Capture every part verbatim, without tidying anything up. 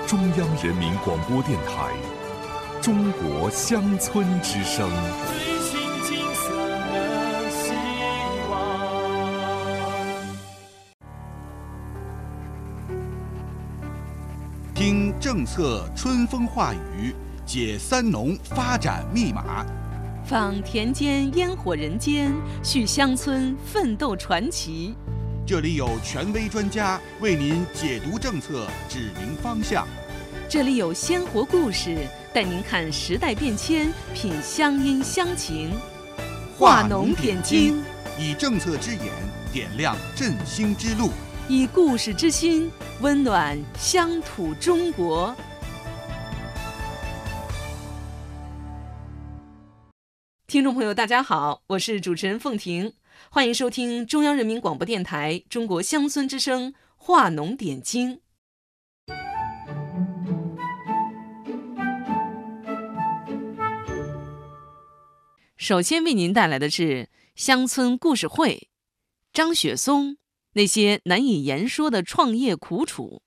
中央人民广播电台中国乡村之声。 追寻金色的希望。 听政策春风化雨，解三农发展密码， 访田间烟火人间，续乡村奋斗传奇。 这里有权威专家为您解读政策，指明方向。 这里有鲜活故事，带您看时代变迁，品乡音乡情。化农点睛， 以政策之眼点亮振兴之路， 以故事之心温暖乡土中国。听众朋友，大家好，我是主持人凤婷，欢迎收听中央人民广播电台中国乡村之声化农点睛。首先为您带来的是乡村故事会，张雪松那些难以言说的创业苦楚。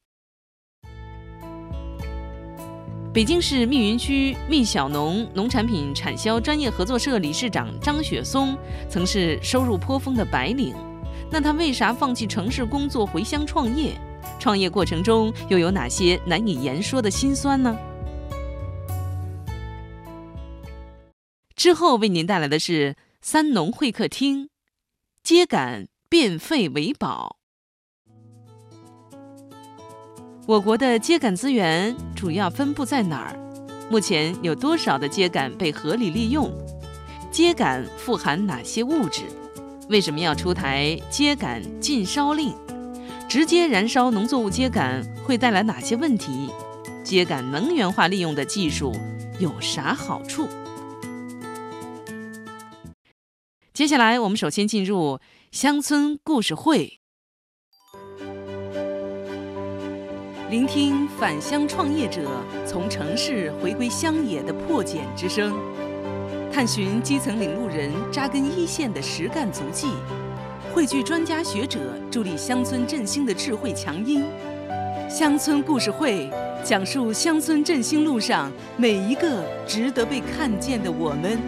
北京市密云区密小农农产品产销专业合作社理事长张雪松曾是收入颇丰的白领，那他为啥放弃城市工作回乡创业？创业过程中又有哪些难以言说的辛酸呢？之后为您带来的是三农会客厅，秸秆变废为宝。我国的秸秆资源主要分布在哪儿？目前有多少的秸秆被合理利用？秸秆富含哪些物质？为什么要出台秸秆禁烧令？直接燃烧农作物秸秆会带来哪些问题？秸秆能源化利用的技术有啥好处？接下来我们首先进入乡村故事会，聆听返乡创业者从城市回归乡野的破茧之声，探寻基层领路人扎根一线的实干足迹，汇聚专家学者助力乡村振兴的智慧强音。乡村故事会讲述乡村振兴路上每一个值得被看见的我们。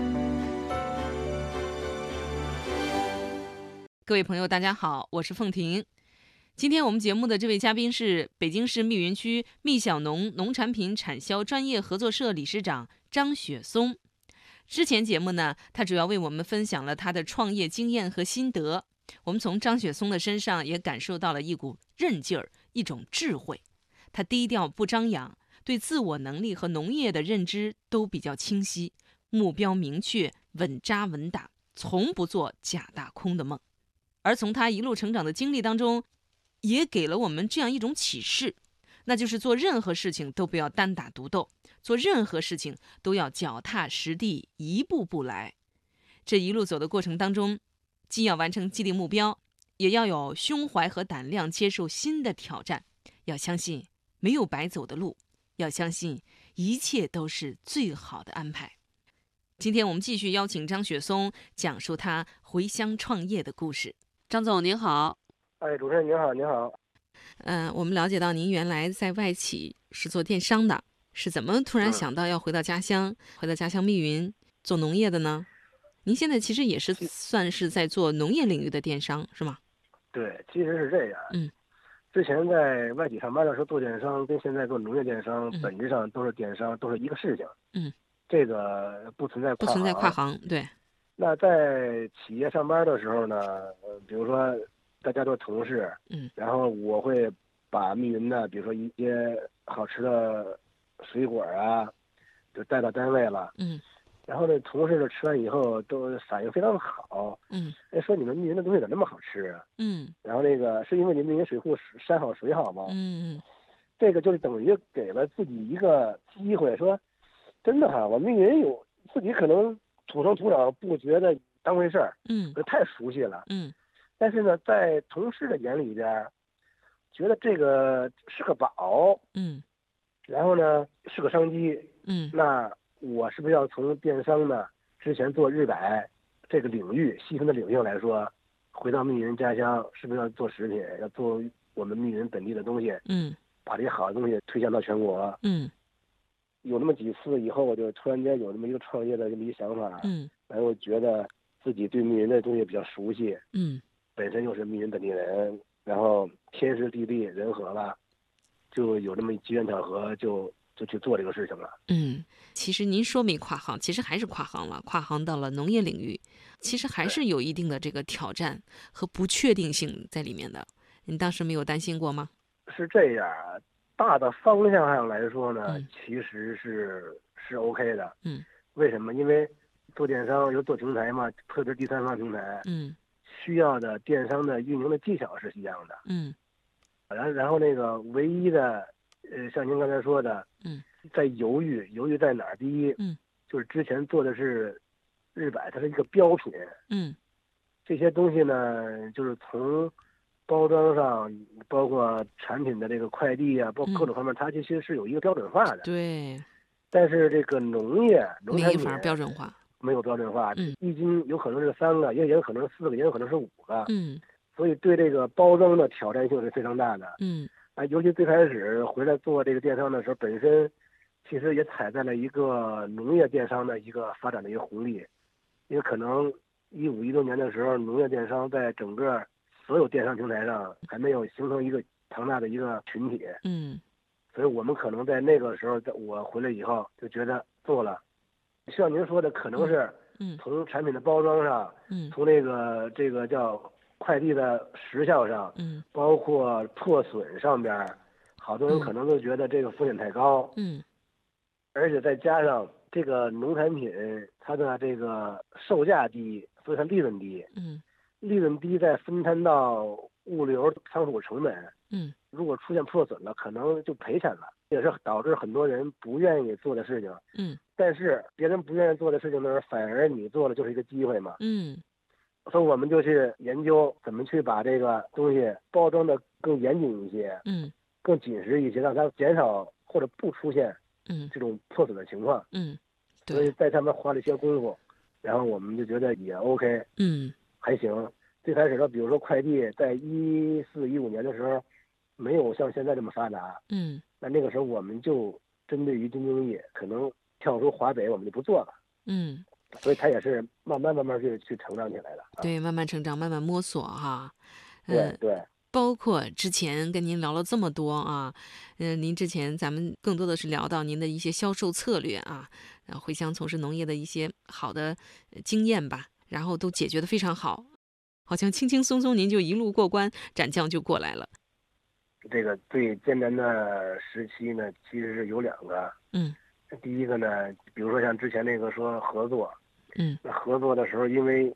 各位朋友大家好，我是凤婷。今天我们节目的这位嘉宾是北京市密云区密小农农产品产销专业合作社理事长张雪松。之前节目呢，他主要为我们分享了他的创业经验和心得。我们从张雪松的身上也感受到了一股韧劲儿，一种智慧。他低调不张扬，对自我能力和农业的认知都比较清晰，目标明确，稳扎稳打，从不做假大空的梦。而从他一路成长的经历当中，也给了我们这样一种启示，那就是做任何事情都不要单打独斗，做任何事情都要脚踏实地，一步步来。这一路走的过程当中，既要完成既定目标，也要有胸怀和胆量接受新的挑战，要相信没有白走的路，要相信一切都是最好的安排。今天我们继续邀请张雪松讲述他回乡创业的故事。张总您好。 哎，主持人您好，您好。 嗯、呃，我们了解到您原来在外企是做电商的，是怎么突然想到要回到家乡，嗯、回到家乡密云做农业的呢？您现在其实也是算是在做农业领域的电商，是吗？ 对，其实是这样。 嗯， 之前在外企上班的时候做电商，跟现在做农业电商、 嗯、 本质上都是电商，都是一个事情。 嗯， 这个不存在跨行。 不存在跨行，对。 那在企业上班的时候呢，呃，比如说大家都是同事， 嗯， 然后我会把密云的，比如说一些好吃的水果啊，就带到单位了， 嗯， 然后呢，同事呢吃完以后都反应非常好， 嗯， 哎，说你们密云的东西怎么那么好吃啊？ 嗯， 然后那个是因为你们密云水库山好水好吗？ 嗯嗯， 这个就是等于给了自己一个机会，说真的哈，我密云有自己可能土生土长不觉得当回事儿， 嗯， 太熟悉了， 嗯， 但是呢，在同事的眼里边，觉得这个是个宝， 嗯， 然后呢是个商机， 嗯， 那我是不是要从电商呢之前做日百这个领域细分的领域来说，回到密云家乡，是不是要做食品，要做我们密云本地的东西？ 嗯， 把这些好的东西推向到全国。 嗯有那么几次以后，我就突然间有那么一个创业的这么一个想法， 嗯然后觉得自己对密云的东西比较熟悉， 嗯本身又是密云本地人，然后天时地利人和了，就有这么一机缘巧合，就就去做这个事情了。 嗯，其实您说没跨行，其实还是跨行了，跨行到了农业领域，其实还是有一定的这个挑战和不确定性在里面的。您当时没有担心过吗？ 是这样，大的方向上来说呢， 嗯其实是是 OK 的。 嗯为什么？因为做电商有做平台嘛，特别是第三方平台， 嗯需要的电商的运营的技巧是一样的。 嗯然后然后那个唯一的，呃，像您刚才说的， 嗯在犹豫，犹豫在哪儿？第一， 嗯就是之前做的是日百，它是一个标品， 嗯这些东西呢，就是从包装上，包括产品的这个快递啊，包括各种方面，它其实是有一个标准化的。 对， 但是这个农业农产品没法标准化。 没有标准化， 嗯一斤有可能是三个，也也有可能是四个，也有可能是五个， 嗯所以对这个包装的挑战性是非常大的。 嗯啊，尤其最开始回来做这个电商的时候，本身其实也踩在了一个农业电商的一个发展的一个红利，因为可能一五一六年的时候，农业电商在整个所有电商平台上还没有形成一个庞大的一个群体， 嗯所以我们可能在那个时候，在我回来以后就觉得做了，像您说的，可能是嗯从产品的包装上， 嗯从那个这个叫快递的时效上， 嗯包括破损上边儿，好多人可能都觉得这个风险太高， 嗯而且再加上这个农产品它的这个售价低，所以它利润低， 嗯利润低再分摊到物流仓储成本， 嗯如果出现破损了，可能就赔钱了，也是导致很多人不愿意做的事情。 嗯但是别人不愿意做的事情的时候，反而你做了就是一个机会嘛。 嗯所以我们就去研究怎么去把这个东西包装的更严谨一些， 嗯更紧实一些，让它减少或者不出现嗯这种破损的情况。 嗯， 所以对， 在上面花了一些功夫，然后我们就觉得也 OK， 嗯还行。最开始的，比如说快递，在一四一五年的时候，没有像现在这么发达。 嗯那那个时候我们就针对于京津冀，可能跳出华北，我们就不做了。 嗯， 所以它也是慢慢慢慢去去成长起来的。啊、 对，慢慢成长，慢慢摸索哈。嗯， 对对。 包括之前跟您聊了这么多啊，嗯、您之前咱们更多的是聊到您的一些销售策略啊，然后回乡从事农业的一些好的呃经验吧，然后都解决的非常好，好像轻轻松松您就一路过关斩将就过来了。 这个最艰难的时期呢，其实是有两个。 嗯第一个呢，比如说像之前那个说合作， 嗯那合作的时候，因为